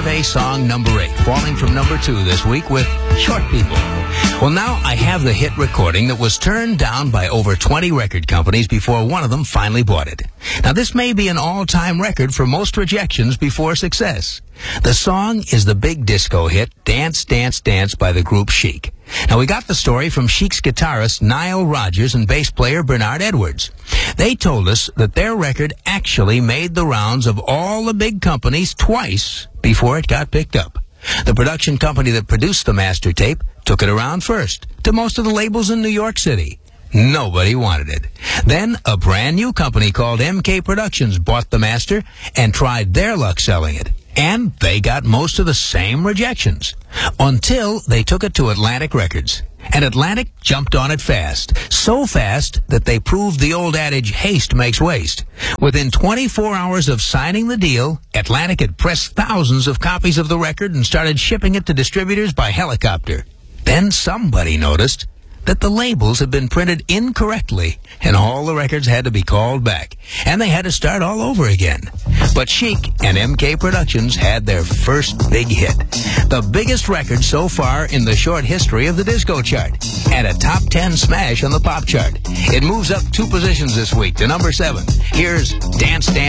Survey song number 8, falling from number 2 this week with Short People. Well, now I have the hit recording that was turned down by over 20 record companies before one of them finally bought it. Now, this may be an all-time record for most rejections before success. The song is the big disco hit, Dance, Dance, Dance by the group Chic. Now, we got the story from Chic's guitarist Nile Rodgers and bass player Bernard Edwards. They told us that their record actually made the rounds of all the big companies twice before it got picked up. The production company that produced the master tape took it around first to most of the labels in New York City. Nobody wanted it. Then a brand new company called MK Productions bought the master and tried their luck selling it. And they got most of the same rejections until they took it to Atlantic Records. And Atlantic jumped on it fast. So fast that they proved the old adage, haste makes waste. Within 24 hours of signing the deal, Atlantic had pressed thousands of copies of the record and started shipping it to distributors by helicopter. Then somebody noticed that the labels had been printed incorrectly, and all the records had to be called back, and they had to start all over again. But Chic and MK Productions had their first big hit, the biggest record so far in the short history of the disco chart, and a top 10 smash on the pop chart. It moves up 2 positions this week to number 7. Here's Dance Dance.